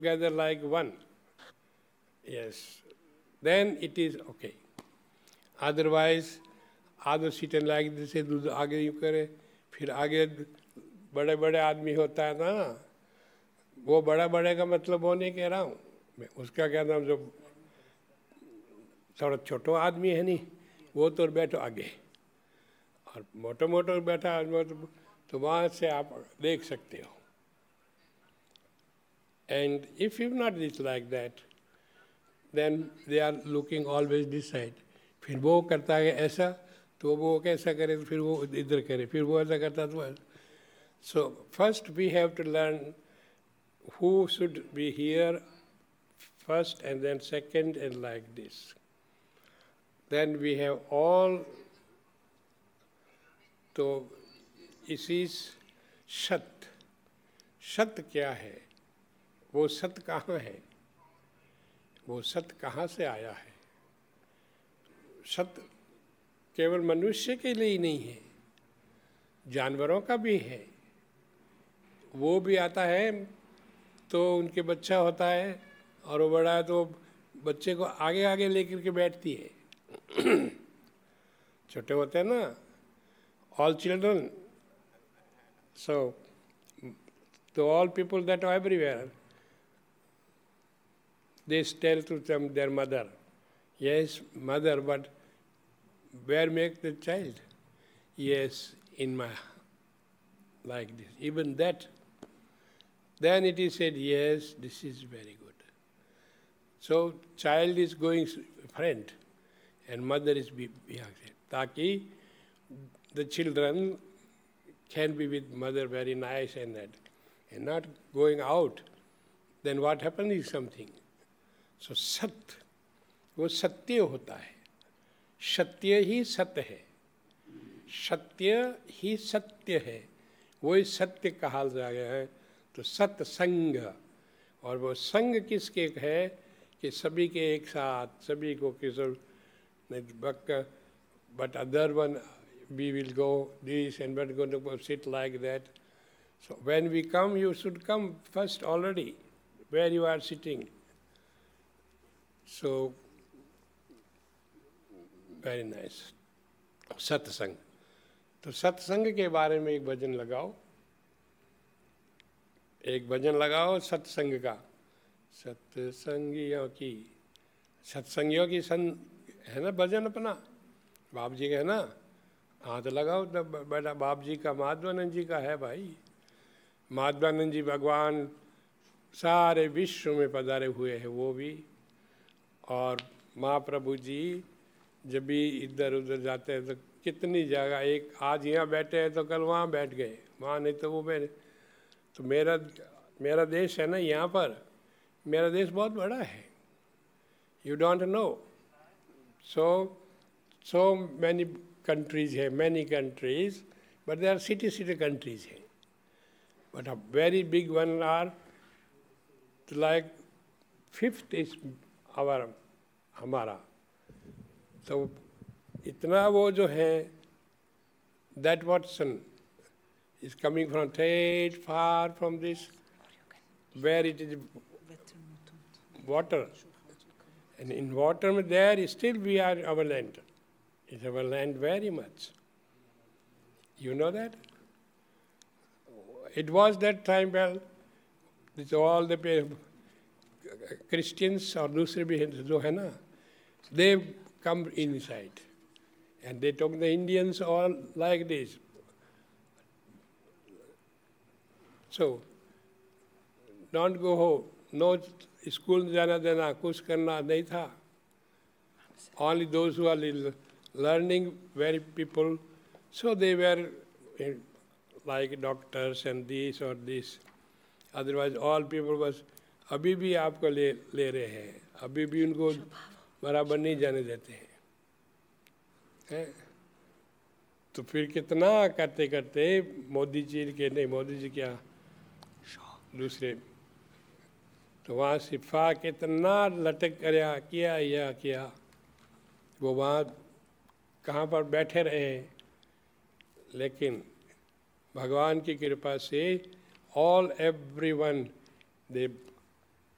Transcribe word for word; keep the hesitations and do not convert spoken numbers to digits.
together like one. Yes. Then it is okay. Otherwise, आदर सीटें like जैसे दूध आगे यूँ करे, फिर आगे बड़े बड़े आदमी होता है ना, वो बड़ा बड़े का मतलब वो नहीं कह रहा हूँ मैं, उसका क्या नाम जो थोड़ा छोटो आदमी है नहीं, वो तो बैठो आगे, और मोटो मोटो बैठा आदमी तो, तो वहाँ से आप देख सकते हो. And if you not this like that, then they are looking always this side. फिर वो करता है ऐसा, तो वो कैसा करे, तो फिर वो इधर करे, फिर वो ऐसा करता तो. So first we have to learn who should be here first, and then second, and like this. Then we have all. तो इसी सत्य, सत्य क्या है, वो सत्य कहाँ है, वो सत्य कहाँ से आया है. सत्य केवल मनुष्य के लिए ही नहीं है, जानवरों का भी है. वो भी आता है तो उनके बच्चा होता है, और वो बड़ा है तो बच्चे को आगे आगे लेकर के बैठती है. छोटे होते हैं ना, all children. So, to all people that are everywhere, they tell to them their mother, yes, mother, but where make the child? Yes, in my, like this. Even that. Then it is said, yes, this is very good. So, child is going front, and mother is behind. Taki the children can be with mother very nice and that, and not going out. Then what happens is something. So सत्य, वो सत्य होता है. सत्य ही सत्य है, सत्य ही सत्य है, वही सत्य कहा गया है. तो सत्य संग, और वो संग किसके है कि सभी के एक साथ, सभी को किस but other one we will go this and we're going to sit like that. So when we come, you should come first already where you are sitting. So very nice. सत्संग. तो सत्संग के बारे में एक भजन लगाओ, एक भजन लगाओ सत्संग का. सत्संगियों की, सत्संगियों की सन है ना भजन अपना, बाप जी का है ना. हाँ तो लगाओ. तो बेटा बाप जी का, माधवानंद जी का है भाई. माधवानंद जी भगवान सारे विश्व में पधारे हुए हैं वो भी. और महाप्रभु जी जब भी इधर उधर जाते हैं तो कितनी जगह, एक आज यहाँ बैठे हैं तो कल वहाँ बैठ गए, वहाँ नहीं तो वो मेरे. तो मेरा मेरा देश है ना यहाँ पर, मेरा देश बहुत बड़ा है. You don't know. So so many countries है, many countries, but they are city city countries है. But a very big one are like fifth is our हमारा. तो इतना वो जो है, that Watson is coming from straight far from this, where it is water, and in water there still we are our land. It's our land very much. You know that? It was that time, well, it's all the Christians or दूसरे भी जो है ना, they come inside. And they took the Indians all like this. So, don't go home. No school जाना देना, कुछ करना नहीं था. Only those who are learning very people, so they were like doctors and this or this. Otherwise all people was, अभी भी आपको ले ले रहे हैं, अभी भी उनको बराबर नहीं जाने देते हैं. है? तो फिर कितना करते करते मोदी जी के, नहीं मोदी जी क्या दूसरे, तो वहाँ सिफा कितना लटक कर किया या किया, वो वहाँ कहाँ पर बैठे रहे. लेकिन भगवान की कृपा से all everyone they